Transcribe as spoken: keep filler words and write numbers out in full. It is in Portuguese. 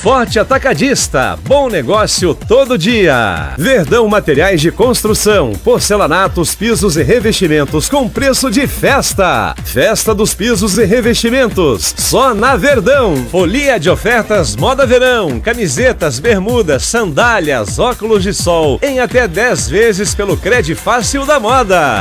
Forte Atacadista, bom negócio todo dia. Verdão Materiais de Construção, porcelanatos, pisos e revestimentos com preço de festa. Festa dos pisos e revestimentos, só na Verdão. Folia de ofertas moda verão, camisetas, bermudas, sandálias, óculos de sol, em até dez vezes pelo Credifácil da Moda.